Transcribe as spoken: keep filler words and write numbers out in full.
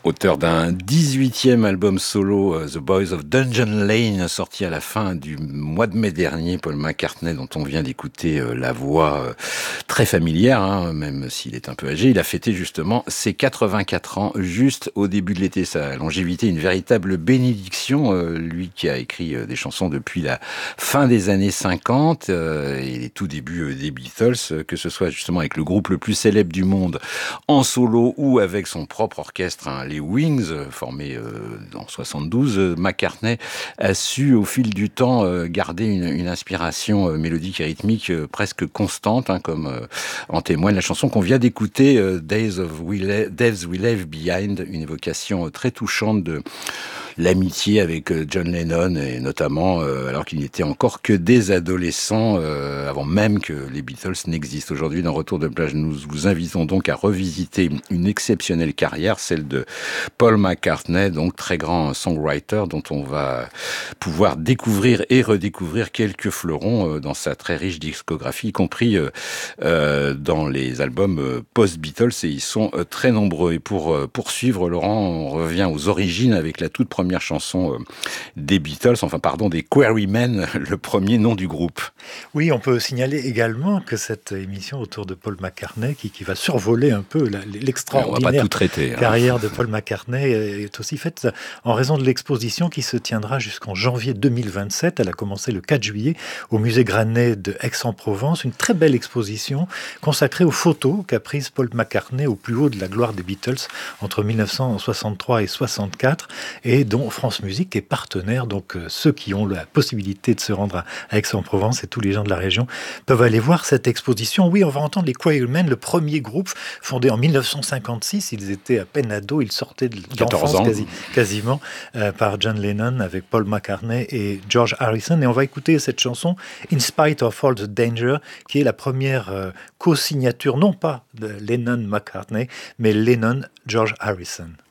Auteur d'un dix-huitième album solo, euh, The Boys of Dungeon Lane, sorti à la fin du mois de mai dernier, Paul McCartney, dont on vient d'écouter euh, la voix euh, très familière, hein, même s'il est un peu âgé. Il a fêté justement ses quatre-vingt-quatre ans, juste au début de l'été. Sa longévité, une véritable bénédiction. Euh, lui qui a écrit euh, des chansons depuis la fin des années cinquante euh, et les tout débuts euh, des Beatles, euh, que ce soit justement avec le groupe le plus célèbre du monde en solo ou avec son propre orchestre, hein, les Wings, formés euh, en soixante-douze, euh, McCartney a su au fil du temps euh, garder une, une inspiration euh, mélodique et rythmique euh, presque constante, hein, comme euh, en témoigne la chanson qu'on vient d'écouter, euh, Days of We Le- Days We Left Behind, une évocation euh, très touchante de l'amitié avec euh, John Lennon, et notamment euh, alors qu'il n'était encore que des adolescents, euh, avant même que les Beatles n'existent. Aujourd'hui, dans Retour de plage, nous vous invitons donc à revisiter une exceptionnelle carrière, celle de Paul McCartney, donc très grand songwriter dont on va pouvoir découvrir et redécouvrir quelques fleurons euh, dans sa très riche discographie, y compris euh, euh, dans les albums euh, post-Beatles, et ils sont euh, très nombreux. Et pour euh, poursuivre, Laurent, on revient aux origines avec la toute première chanson euh, des Beatles, enfin pardon, des Quarrymen, le premier nom du groupe. Oui, on peut signaler également que cette émission autour de Paul McCartney, qui, qui va survoler un peu la- Et on va pas l'extraordinaire tout traiter, hein. carrière de Paul McCartney, est aussi faite en raison de l'exposition qui se tiendra jusqu'en janvier deux mille vingt-sept. Elle a commencé le quatre juillet au musée Granet de Aix-en-Provence. Une très belle exposition consacrée aux photos qu'a prises Paul McCartney au plus haut de la gloire des Beatles entre mille neuf cent soixante-trois et soixante-quatre, et dont France Musique est partenaire. Donc euh, ceux qui ont la possibilité de se rendre à, à Aix-en-Provence et tous les gens de la région peuvent aller voir cette exposition. Oui, on va entendre les Quarrymen, le premier groupe fondé en mille neuf cent cinquante-six. Ils étaient à peine ados, ils sortaient de quatorze l'enfance ans. quasi, quasiment, euh, par John Lennon avec Paul McCartney et George Harrison. Et on va écouter cette chanson In Spite of All the Danger, qui est la première euh, co-signature, non pas de Lennon-McCartney, mais Lennon-George Harrison.